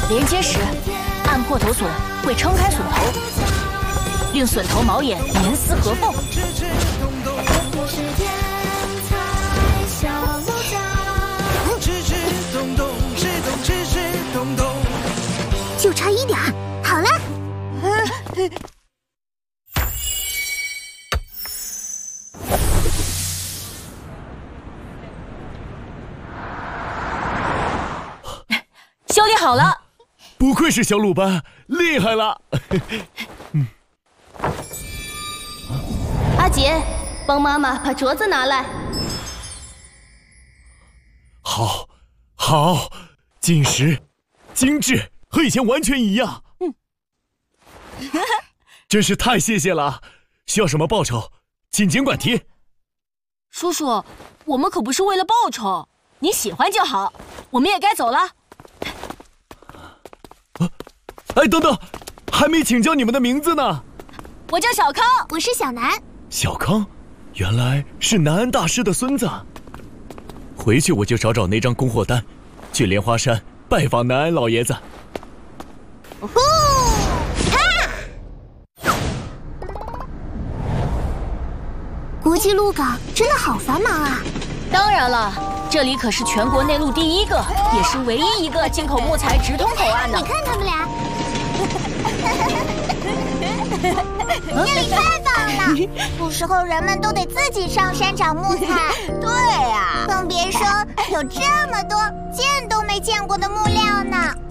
连接时，按破头笋会撑开笋头，令笋头毛眼严丝合缝。 就差一点儿，好了。 修理好了。 不愧是小鲁班，厉害了。 阿杰，帮妈妈把镯子拿来。 好，好，紧实、精致，和以前完全一样。真是太谢谢了！需要什么报酬，请尽管提。 叔叔，我们可不是为了报酬，你喜欢就好。我们也该走了。 哎，等等，还没请教你们的名字呢。 我叫小康， 我是小南。 小康，原来是南安大师的孙子。回去我就找那张供货单，去莲花山拜访南安老爷子。 呼哈！国际陆港真的好繁忙啊！ 当然了，这里可是全国内陆第一个，也是唯一一个进口木材直通口岸呢。 你看他们俩，这里太棒了！古时候人们都得自己上山找木材， 对呀， 更别说有这么多见都没见过的木料呢。